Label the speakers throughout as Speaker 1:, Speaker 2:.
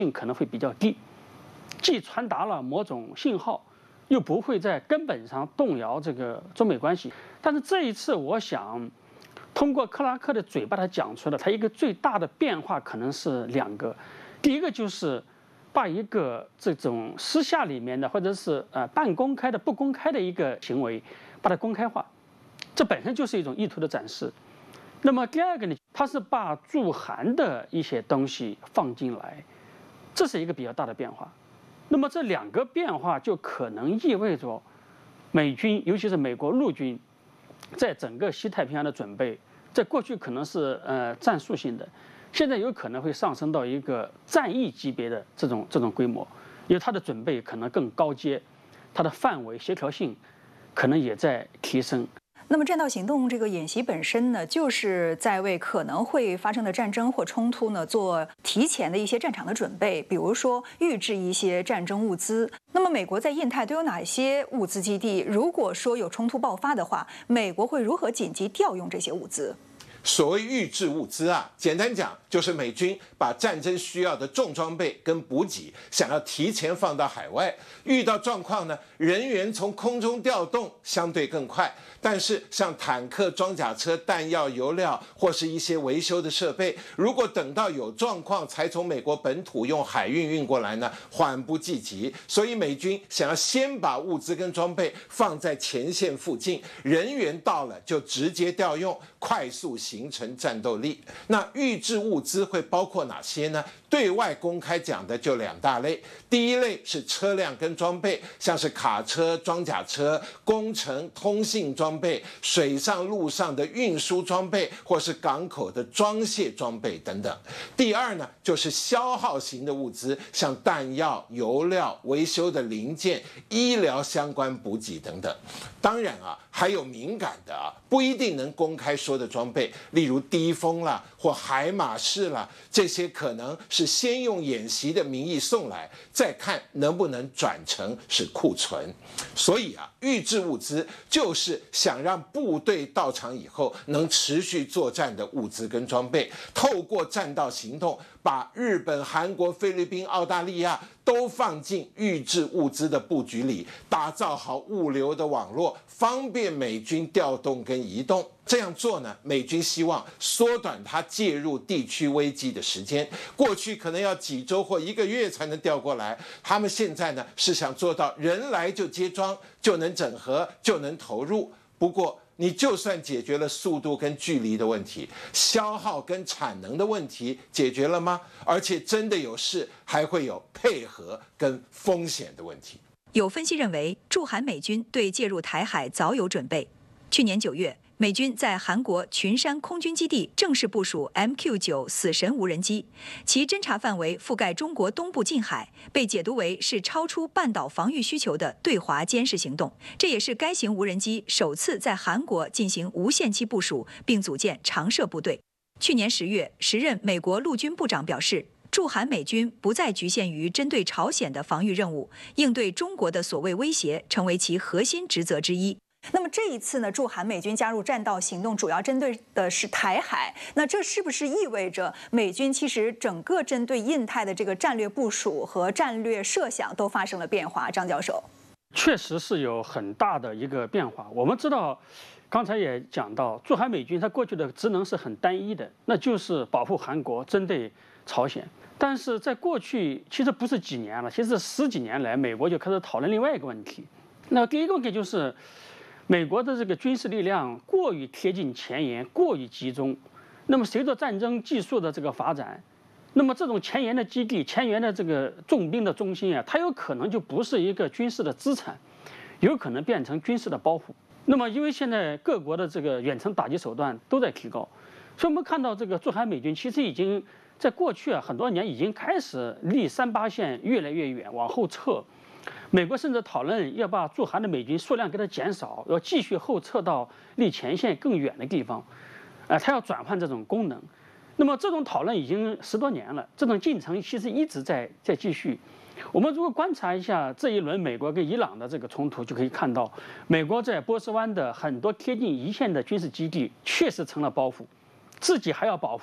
Speaker 1: 性可能会比较低，既传达了某种信号，又不会在根本上动摇这个中美关系。但是这一次，我想通过克拉克的嘴把它讲出来，他一个最大的变化可能是两个，第一个就是把一个这种私下里面的或者是半公开的、不公开的一个行为，把它公开化，这本身就是一种意图的展示。那么第二个呢，他是把驻韩的一些东西放进来，这是一个比较大的变化。那么这两个变化就可能意味着美军，尤其是美国陆军，在整个西太平洋的准备，在过去可能是战术性的，现在有可能会上升到一个战役级别的这种规模，因为它的准备可能更高阶，它的范围协调性可能也在提升。
Speaker 2: 那么战道行动这个演习本身呢，就是在为可能会发生的战争或冲突呢做提前的一些战场的准备，比如说预制一些战争物资。那么美国在印太都有哪些物资基地？如果说有冲突爆发的话，美国会如何紧急调用这些物资？
Speaker 3: 所谓预制物资啊，简单讲就是美军把战争需要的重装备跟补给想要提前放到海外，遇到状况呢，人员从空中调动相对更快，但是像坦克、装甲车、弹药、油料或是一些维修的设备，如果等到有状况才从美国本土用海运运过来呢，缓不济急。所以美军想要先把物资跟装备放在前线附近，人员到了就直接调用，快速形成战斗力。那预制物资会包括哪些呢？对外公开讲的就两大类，第一类是车辆跟装备，像是卡车、装甲车、工程、通信装备、水上、陆上的运输装备，或是港口的装卸装备等等。第二呢，就是消耗型的物资，像弹药、油料、维修的零件、医疗相关补给等等。当然啊，还有敏感的不一定能公开说的装备，例如低风啦或海马式啦，这些可能是先用演习的名义送来，再看能不能转成是库存。所以预制物资就是想让部队到场以后能持续作战的物资跟装备，透过战道行动把日本、韩国、菲律宾、澳大利亚都放进预制物资的布局里，打造好物流的网络，方便美军调动跟移动。这样做呢，美军希望缩短它介入地区危机的时间。过去可能要几周或1个月才能调过来，他们现在呢是想做到人来就接装，就能整合，就能投入。不过你就算解决了速度跟距离的问题，消耗跟产能的问题解决了吗？而且真的有事，还会有配合跟风险的问题。
Speaker 2: 有分析认为，驻韩美军对介入台海早有准备。去年9月，美军在韩国群山空军基地正式部署 MQ-9死神无人机，其侦察范围覆盖中国东部近海，被解读为是超出半岛防御需求的对华监视行动。这也是该型无人机首次在韩国进行无限期部署，并组建常设部队。去年10月，时任美国陆军部长表示，驻韩美军不再局限于针对朝鲜的防御任务，应对中国的所谓威胁成为其核心职责之一。那么这一次呢，驻韩美军加入战道行动，主要针对的是台海。那这是不是意味着美军其实整个针对印太的这个战略部署和战略设想都发生了变化？张教授，
Speaker 1: 确实是有很大的一个变化。我们知道，刚才也讲到，驻韩美军它过去的职能是很单一的，那就是保护韩国，针对朝鲜。但是在过去，其实不是几年了，其实10几年来，美国就开始讨论另外一个问题。那第一个问题就是，美国的这个军事力量过于贴近前沿，过于集中。那么随着战争技术的这个发展，那么这种前沿的基地、前沿的这个重兵的中心它有可能就不是一个军事的资产，有可能变成军事的包袱。那么因为现在各国的这个远程打击手段都在提高，所以我们看到这个驻韩美军其实已经在过去很多年已经开始离38线越来越远，往后撤。美国甚至讨论要把驻韩的美军数量给它减少，要继续后撤到离前线更远的地方，它要转换这种功能。那么这种讨论已经10多年了，这种进程其实一直在继续。我们如果观察一下这一轮美国跟伊朗的这个冲突，就可以看到，美国在波斯湾的很多贴近一线的军事基地确实成了包袱，自己还要保护，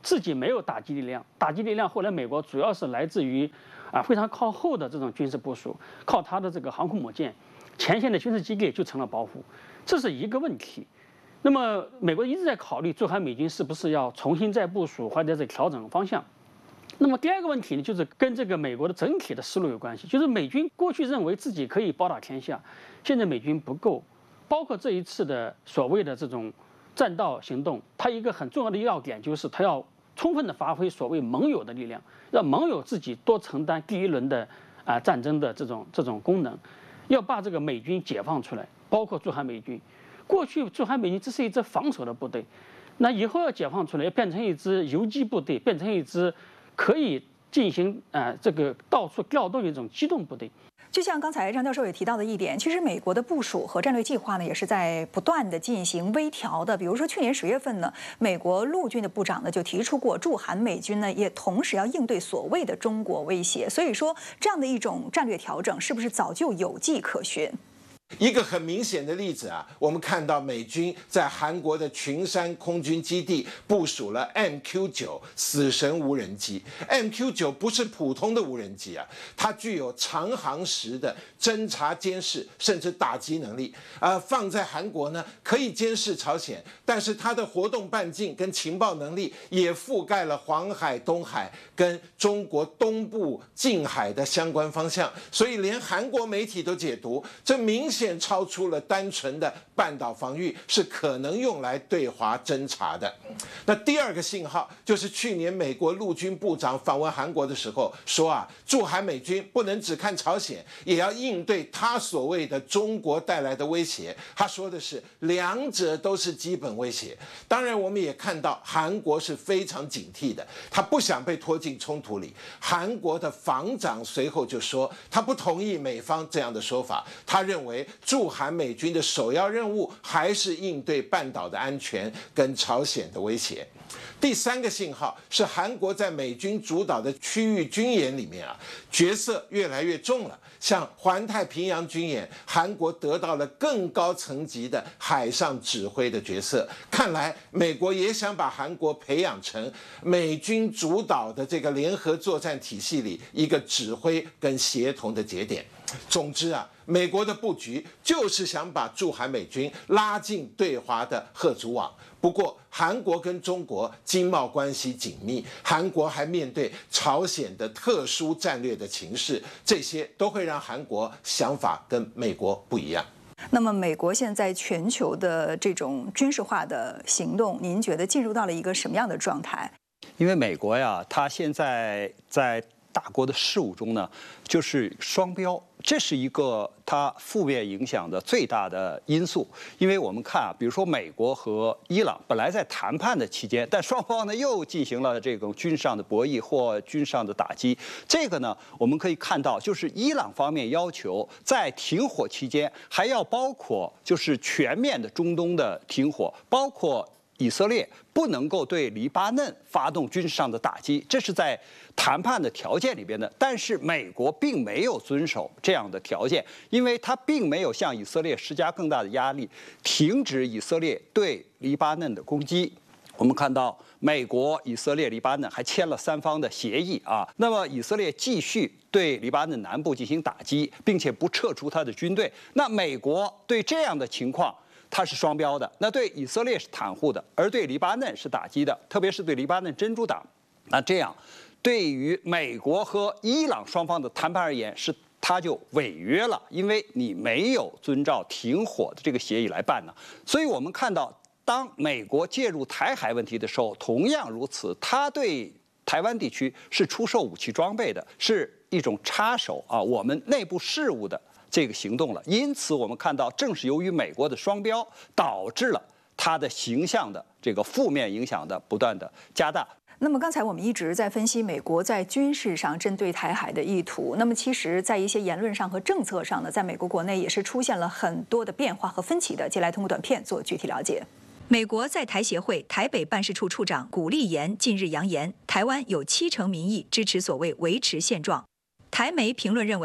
Speaker 1: 自己没有打击力量，打击力量后来美国主要是来自于非常靠后的这种军事部署，靠它的这个航空母舰，前线的军事基地就成了包袱，这是一个问题。那么美国一直在考虑驻韩美军是不是要重新再部署或者是调整方向。那么第二个问题呢，就是跟这个美国的整体的思路有关系，就是美军过去认为自己可以包打天下，现在美军不够，包括这一次的所谓的这种战道行动，它一个很重要的要点就是它要充分的发挥所谓盟友的力量，让盟友自己多承担第一轮的战争的这种功能，要把这个美军解放出来，包括驻韩美军。过去驻韩美军这是一支防守的部队，那以后要解放出来，要变成一支游击部队，变成一支可以进行这个到处调动一种机动部队。
Speaker 2: 就像刚才张教授也提到的一点，其实美国的部署和战略计划呢，也是在不断的进行微调的。比如说去年10月份呢，美国陆军的部长呢就提出过，驻韩美军呢也同时要应对所谓的中国威胁。所以说，这样的一种战略调整，是不是早就有迹可循？
Speaker 3: 一个很明显的例子啊，我们看到美军在韩国的群山空军基地部署了 MQ-9死神无人机。MQ-9不是普通的无人机啊，它具有长航时的侦察、监视甚至打击能力。放在韩国呢，可以监视朝鲜，但是它的活动半径跟情报能力也覆盖了黄海、东海跟中国东部近海的相关方向，所以连韩国媒体都解读，这明显超出了单纯的半岛防御，是可能用来对华侦察的。那第二个信号就是去年美国陆军部长访问韩国的时候说驻韩美军不能只看朝鲜，也要应对他所谓的中国带来的威胁。他说的是两者都是基本威胁。当然我们也看到韩国是非常警惕的，他不想被拖进冲突里。韩国的防长随后就说他不同意美方这样的说法，他认为驻韩美军的首要任务还是应对半岛的安全跟朝鲜的威胁。第三个信号是韩国在美军主导的区域军演里面角色越来越重了。像环太平洋军演，韩国得到了更高层级的海上指挥的角色。看来美国也想把韩国培养成美军主导的这个联合作战体系里一个指挥跟协同的节点。总之美国的布局就是想把驻韩美军拉进对华的吓阻网。不过韩国跟中国经贸关系紧密，韩国还面对朝鲜的特殊战略的情势，这些都会让韩国想法跟美国不一样。
Speaker 2: 那么美国现在全球的这种军事化的行动，您觉得进入到了一个什么样的状态？
Speaker 4: 因为美国呀，它现在在大国的事务中呢，就是双标，这是一个它负面影响的最大的因素。因为我们看比如说美国和伊朗本来在谈判的期间，但双方呢又进行了这种军事上的博弈或军事上的打击。这个呢，我们可以看到，就是伊朗方面要求在停火期间还要包括就是全面的中东的停火，包括以色列不能够对黎巴嫩发动军事上的打击，这是在谈判的条件里边的。但是美国并没有遵守这样的条件，因为它并没有向以色列施加更大的压力，停止以色列对黎巴嫩的攻击。我们看到美国、以色列、黎巴嫩还签了3方的协议那么以色列继续对黎巴嫩南部进行打击，并且不撤出他的军队。那美国对这样的情况，它是双标的，那对以色列是袒护的，而对黎巴嫩是打击的，特别是对黎巴嫩真主党。那这样，对于美国和伊朗双方的谈判而言，它就违约了，因为你没有遵照停火的这个协议来办呢。所以我们看到，当美国介入台海问题的时候，同样如此，它对台湾地区是出售武器装备的，是一种插手我们内部事务的这个行动了。因此我们看到，正是由于美国的双标，导致了它的形象的这个负面影响的不断的加大。
Speaker 2: 那么刚才我们一直在分析美国在军事上针对台海的意图，那么其实在一些言论上和政策上呢，在美国国内也是出现了很多的变化和分歧的。接下来通过短片做具体了解。美国在台协会台北办事处处长古立言近日扬言，台湾有70%民意支持所谓维持现状。台媒评论认为，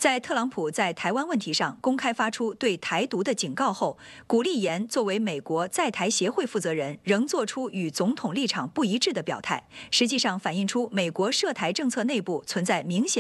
Speaker 2: 在特朗普在台湾问题上公开发出对台独的警告后，古立言作为美国在台协会负责人，仍做出与总统立场不一致的表态，实际上反映出美国涉台政策内部存在明显